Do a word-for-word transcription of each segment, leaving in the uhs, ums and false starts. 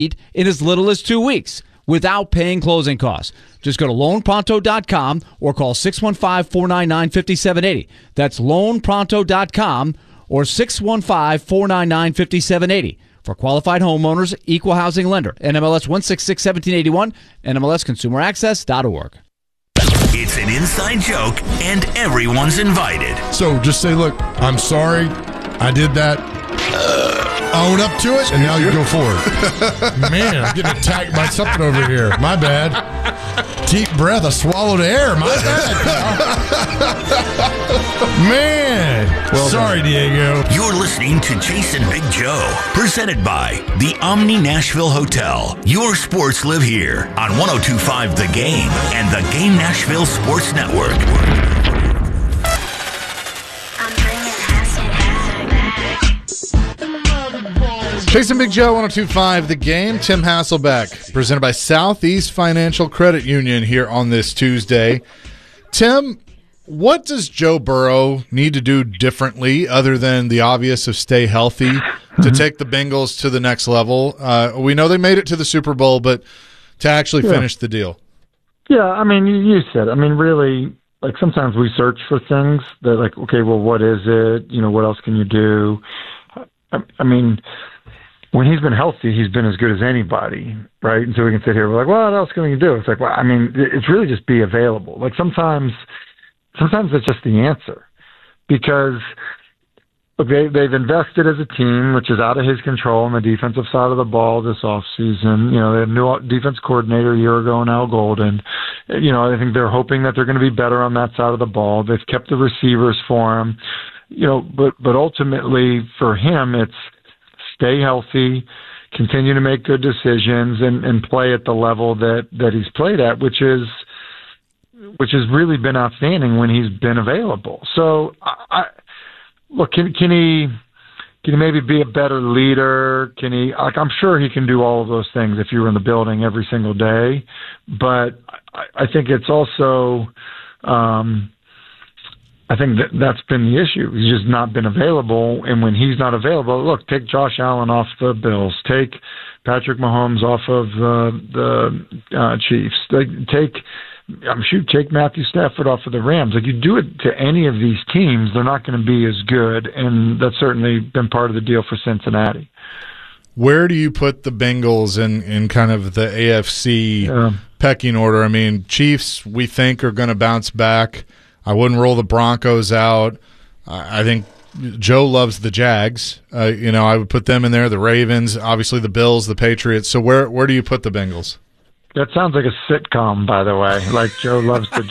in as little as two weeks without paying closing costs. Just go to loan pronto dot com or call six one five, four nine nine, five seven eight zero. That's loan pronto dot com or six one five, four nine nine, five seven eight zero. For qualified homeowners, equal housing lender. N M L S one sixty-six, seventeen eighty-one, N M L S consumer access dot org. It's an inside joke, and everyone's invited. So just say, look, I'm sorry, I did that. Own up to it, and now you go forward. Man, I'm getting attacked by something over here. My bad. Deep breath, I swallowed air. My bad, pal. Man. Well, sorry, Diego. You're listening to Jason Big Joe, presented by the Omni Nashville Hotel. Your sports live here on one oh two point five The Game and the Game Nashville Sports Network. Jason Big Joe, one oh two point five The Game. Tim Hasselbeck, presented by Southeast Financial Credit Union here on this Tuesday. Tim, what does Joe Burrow need to do differently other than the obvious of stay healthy to take the Bengals to the next level? Uh, we know they made it to the Super Bowl, but to actually yeah. finish the deal. Yeah, I mean, you, you said it. I mean, really, like sometimes we search for things that like, okay, well, what is it? You know, what else can you do? I, I mean, when he's been healthy, he's been as good as anybody, right? And so we can sit here, we're like, well, what else can we do? It's like, well, I mean, it's really just be available. Like sometimes, sometimes it's just the answer because look, they, they've invested as a team, which is out of his control on the defensive side of the ball this offseason. You know, they had a new defense coordinator a year ago in Al Golden. You know, I think they're hoping that they're going to be better on that side of the ball. They've kept the receivers for him, you know, but, but ultimately for him, it's, stay healthy, continue to make good decisions, and, and play at the level that, that he's played at, which is which has really been outstanding when he's been available. So, I, I, look, can can he can he maybe be a better leader? Can he? Like, I'm sure he can do all of those things if you were in the building every single day. But I, I think it's also. Um, I think that that's been the issue. He's just not been available. And when he's not available, look, take Josh Allen off the Bills. Take Patrick Mahomes off of uh, the uh, Chiefs. Take, I'm shoot, take Matthew Stafford off of the Rams. Like you do it to any of these teams, they're not going to be as good. And that's certainly been part of the deal for Cincinnati. Where do you put the Bengals in, in kind of the A F C yeah. pecking order? I mean, Chiefs, we think, are going to bounce back. I wouldn't roll the Broncos out. I think Joe loves the Jags. Uh, you know, I would put them in there. The Ravens, obviously the Bills, the Patriots. So where where do you put the Bengals? That sounds like a sitcom, by the way. Like Joe loves the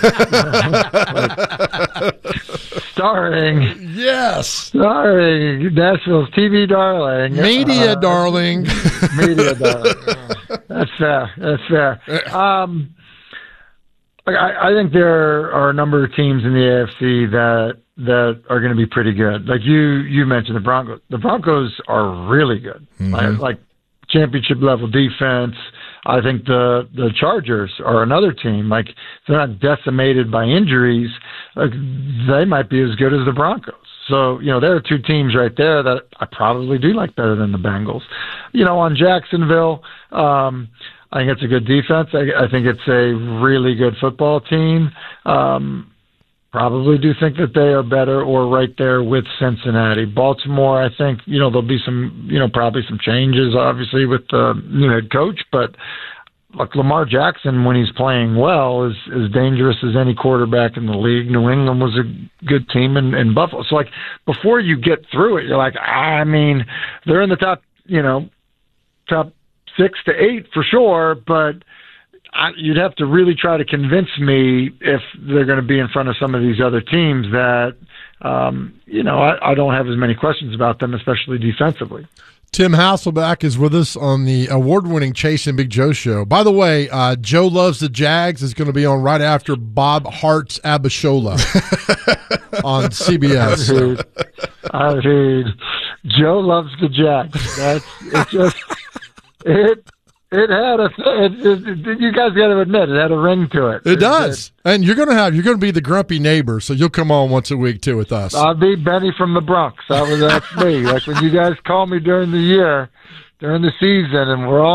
Jags. like, starring, yes, starring Nashville's T V darling, media uh, darling, media darling. That's fair. That's fair. Um, I, I think there are a number of teams in the A F C that that are going to be pretty good. Like you, you mentioned the Broncos. The Broncos are really good, mm-hmm. like, like championship level defense. I think the the Chargers are another team. Like if they're not decimated by injuries, like, they might be as good as the Broncos. So you know there are two teams right there that I probably do like better than the Bengals. You know, on Jacksonville. Um, I think it's a good defense. I, I think it's a really good football team. Um, probably do think that they are better or right there with Cincinnati. Baltimore, I think, you know, there'll be some, you know, probably some changes, obviously, with the new head coach. But, look, Lamar Jackson, when he's playing well, is as dangerous as any quarterback in the league. New England was a good team in, in Buffalo. So, like, before you get through it, you're like, I mean, they're in the top, you know, top six to eight for sure, but I, you'd have to really try to convince me if they're going to be in front of some of these other teams that, um, you know, I, I don't have as many questions about them, especially defensively. Tim Hasselbeck is with us on the award-winning Chase and Big Joe show. By the way, uh, Joe Loves the Jags is going to be on right after Bob Hart's Abishola on C B S. I heard, I heard Joe Loves the Jags. That's it's just. It it had a it, it, it, you guys got to admit it had a ring to it. It, it does, it, and you're gonna have you're gonna be the grumpy neighbor, so you'll come on once a week too with us. I'll be Benny from the Bronx. That was that's me. Like when you guys call me during the year during the season, and we're all